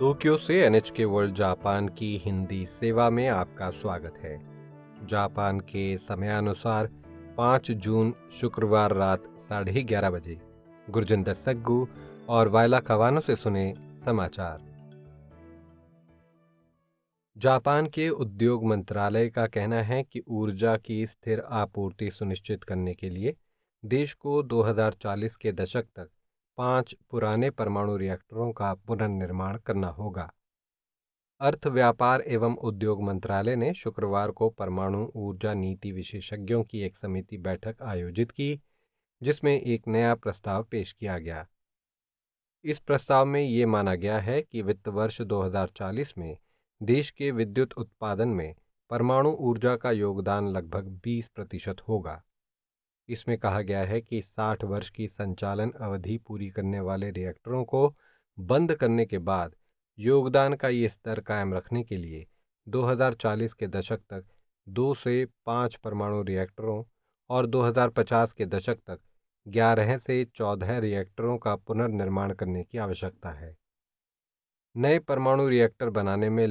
Tokyo से NHK world Japan की हिंदी सेवा में आपका स्वागत है। जापान के समयानुसार 5 जून शुक्रवार रात 11:30 बजे गुरजिंदर सग्गू और वायला कवानो से सुने समाचार। जापान के उद्योग मंत्रालय का कहना है कि ऊर्जा की स्थिर आपूर्ति सुनिश्चित करने के लिए देश को 2040 के दशक तक 5 पुराने परमाणु रिएक्टरों का पुनर्निर्माण करना होगा। अर्थ व्यापार एवं उद्योग मंत्रालय ने शुक्रवार को परमाणु ऊर्जा नीति विशेषज्ञों की एक समिति बैठक आयोजित की, जिसमें एक नया प्रस्ताव पेश किया गया। इस प्रस्ताव में ये माना गया है कि वित्त वर्ष 2040 में देश के विद्युत उत्पादन में परमाणु ऊर्जा का योगदान लगभग 20% होगा। इसमें कहा गया है कि 60 वर्ष की संचालन अवधि पूरी करने वाले रिएक्टरों को बंद करने के बाद योगदान का ये स्तर कायम रखने के लिए 2040 के दशक तक 2 से 5 परमाणु रिएक्टरों और 2050 के दशक तक 11 से 14 रिएक्टरों का पुनर्निर्माण करने की आवश्यकता है। नए परमाणु रिएक्टर बनाने में